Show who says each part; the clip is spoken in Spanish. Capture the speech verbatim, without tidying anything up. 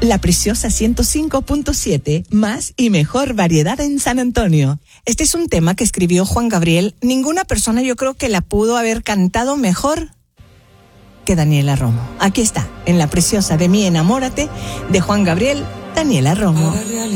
Speaker 1: La Preciosa ciento cinco punto siete, más y mejor variedad en San Antonio. Este es un tema que escribió Juan Gabriel. Ninguna persona yo creo que la pudo haber cantado mejor que Daniela Romo. Aquí está, en La Preciosa de mí enamórate, de Juan Gabriel, Daniela Romo.